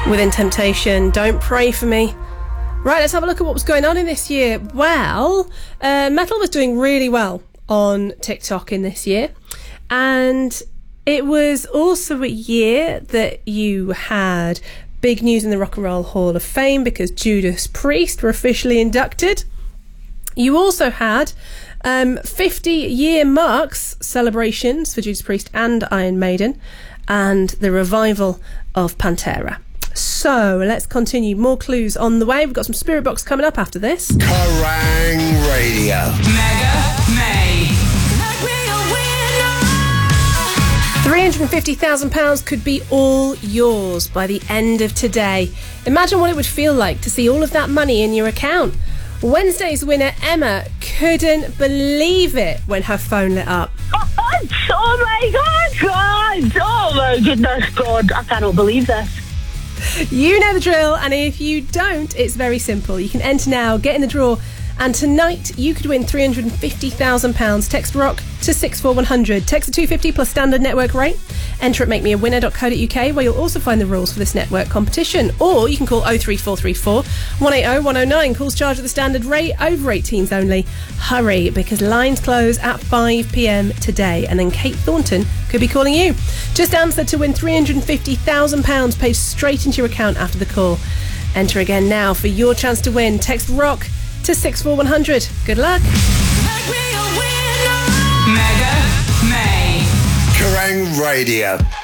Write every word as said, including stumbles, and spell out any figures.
Within Temptation, Don't Pray For Me. Right, let's have a look at what was going on in this year. Well, uh, metal was doing really well on TikTok in this year. And it was also a year that you had big news in the Rock and Roll Hall of Fame because Judas Priest were officially inducted. You also had um, fifty-year marks celebrations for Judas Priest and Iron Maiden and the revival of Pantera. So let's continue. More clues on the way. We've got some Spirit Box coming up after this. Kerrang Radio. Mega May. three hundred fifty thousand pounds could be all yours by the end of today. Imagine what it would feel like to see all of that money in your account. Wednesday's winner, Emma, couldn't believe it when her phone lit up. Oh, oh my God, God! Oh my goodness, God! I cannot believe this. You know the drill, and if you don't, it's very simple. You can enter now, get in the draw, and tonight you could win three hundred fifty thousand pounds. Text ROCK to six four one hundred. Text the two hundred fifty plus standard network rate. Enter at make me a winner dot co dot uk, where you'll also find the rules for this network competition. Or you can call oh three four three four, one eight oh, one oh nine. Calls charged at the standard rate, over eighteens only. Hurry, because lines close at five p.m. today, and then Kate Thornton could be calling you. Just answer to win three hundred fifty thousand pounds paid straight into your account after the call. Enter again now for your chance to win. Text ROCK to six four one hundred. Good luck. Mega May. Kerrang Radio.